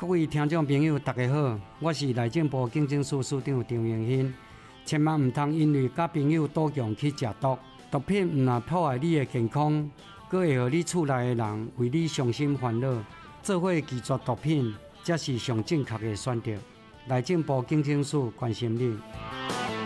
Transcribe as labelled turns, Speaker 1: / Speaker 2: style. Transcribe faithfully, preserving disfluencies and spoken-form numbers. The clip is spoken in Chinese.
Speaker 1: 各位听众朋友，大家好，我是内政部警政署署长张永新。千万唔通因为甲朋友赌强去食毒，毒品唔但破坏你的健康，佫会互你厝内的人为你伤心烦恼。做伙拒绝毒品，才是上正确的选择。内政部警政署关心你。